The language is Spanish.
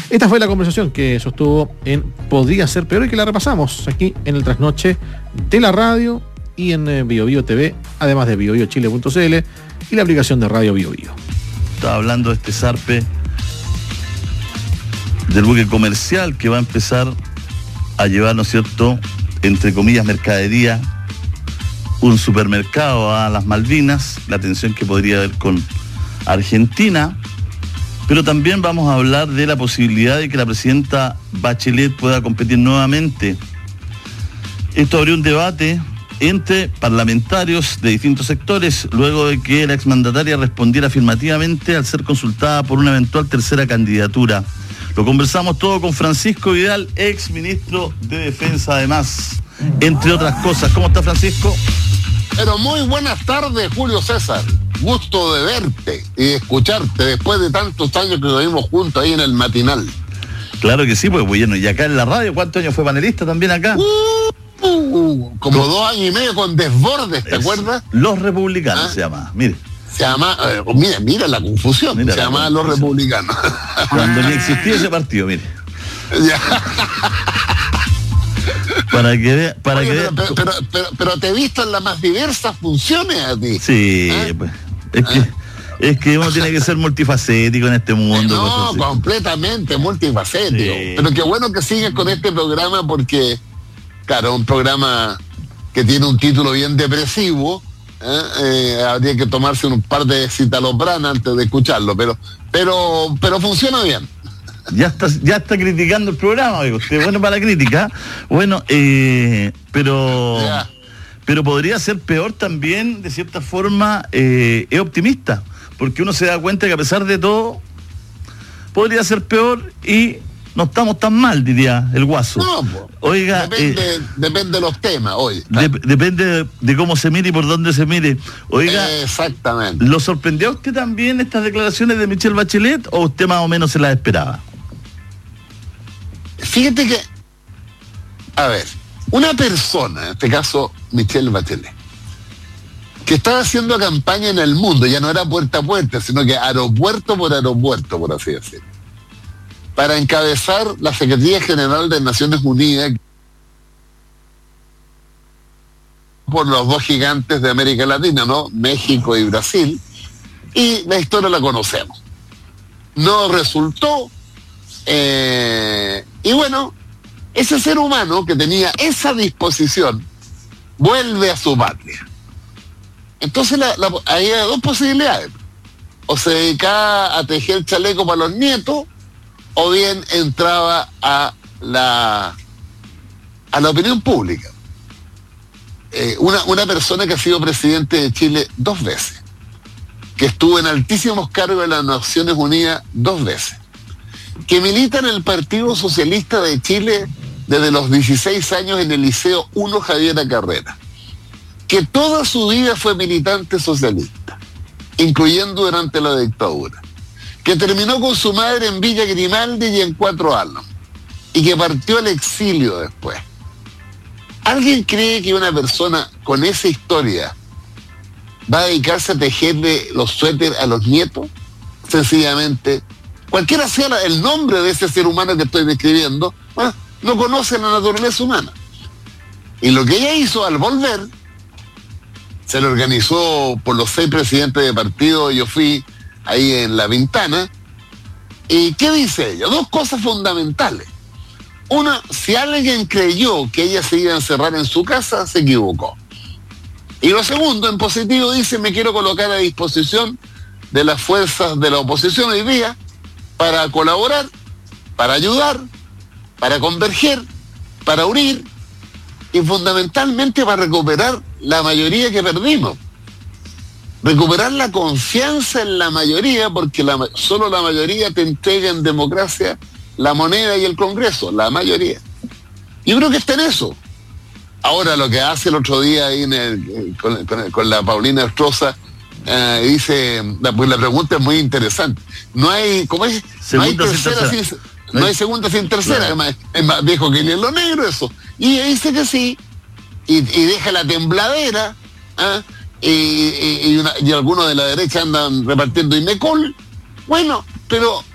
Esta fue la conversación que sostuvo en Podría Ser Peor y que la repasamos aquí en el Trasnoche de la radio y en Bio Bio TV, además de biobiochile.cl y la aplicación de Radio Bio Bio. Estaba hablando de este zarpe del buque comercial que va a empezar a llevar, ¿no es cierto?, entre comillas, mercadería, un supermercado a las Malvinas, la tensión que podría haber con Argentina, pero también vamos a hablar de la posibilidad de que la presidenta Bachelet pueda competir nuevamente. Esto abrió un debate entre parlamentarios de distintos sectores, luego de que la exmandataria respondiera afirmativamente al ser consultada por una eventual tercera candidatura. Lo conversamos todo con Francisco Vidal, ex ministro de Defensa, además, entre otras cosas. ¿Cómo está, Francisco? Pero muy buenas tardes, Julio César. Gusto de verte y de escucharte después de tantos años que nos vimos juntos ahí en el matinal. Claro que sí, pues bueno, y acá en la radio, ¿cuántos años fue panelista también acá? Como 2 años y medio con Desbordes, ¿te acuerdas? Los Republicanos se llama, mire. Se llama, mira la confusión, se llama Los Republicanos. Cuando ni existía ese partido, mire. Ya. Pero te he visto en las más diversas funciones a ti. Sí, pues, es que uno tiene que ser multifacético en este mundo. No, completamente multifacético. Sí. Pero qué bueno que sigues con este programa porque, claro, un programa que tiene un título bien depresivo. Habría que tomarse un par de citalopram antes de escucharlo, pero funciona bien. Ya está criticando el programa, amigo. Usted bueno para la crítica. Bueno, pero podría ser peor también, de cierta forma, es optimista, porque uno se da cuenta que a pesar de todo podría ser peor y no estamos tan mal, diría el Guaso. No, oiga, depende de los temas, oye. Depende de cómo se mire y por dónde se mire. Oiga, exactamente. ¿Lo sorprendió a usted también estas declaraciones de Michelle Bachelet o usted más o menos se las esperaba? Fíjate que, a ver, una persona, en este caso Michelle Bachelet, que estaba haciendo campaña en el mundo, ya no era puerta a puerta, sino que aeropuerto, por así decirlo, para encabezar la Secretaría General de Naciones Unidas por los 2 gigantes de América Latina, ¿no? México y Brasil, y la historia la conocemos. No resultó, y bueno, ese ser humano que tenía esa disposición vuelve a su patria. Entonces había 2 posibilidades: o se dedicaba a tejer chaleco para los nietos, o bien entraba a la opinión pública. Una persona que ha sido presidente de Chile 2 veces, que estuvo en altísimos cargos de las Naciones Unidas 2 veces, que milita en el Partido Socialista de Chile desde los 16 años en el Liceo 1 Javiera Carrera, que toda su vida fue militante socialista, incluyendo durante la dictadura, que terminó con su madre en Villa Grimaldi y en 4 Álamos, y que partió al exilio después. ¿Alguien cree que una persona con esa historia va a dedicarse a tejerle los suéteres a los nietos? Sencillamente, cualquiera sea el nombre de ese ser humano que estoy describiendo, no conoce la naturaleza humana. Y lo que ella hizo al volver, se lo organizó por los 6 presidentes de partido, yo fui ahí en La Pintana. ¿Y qué dice ella? 2 cosas fundamentales. Una, si alguien creyó que ella se iba a encerrar en su casa, se equivocó. Y lo segundo, en positivo, dice: me quiero colocar a disposición de las fuerzas de la oposición hoy día para colaborar, para ayudar, para converger, para unir y fundamentalmente para recuperar la mayoría que perdimos. Recuperar la confianza en la mayoría, porque solo la mayoría te entrega en democracia la moneda y el Congreso, la mayoría. Yo creo que está en eso. Ahora, lo que hace el otro día ahí con la Paulina Estroza, dice, pues la pregunta es muy interesante. No hay, ¿cómo es? No hay tercera sin, no hay segunda sin tercera. Claro. Es más viejo que en lo negro eso. Y dice que sí, y deja la tembladera, y algunos de la derecha andan repartiendo Inmecol. Bueno, pero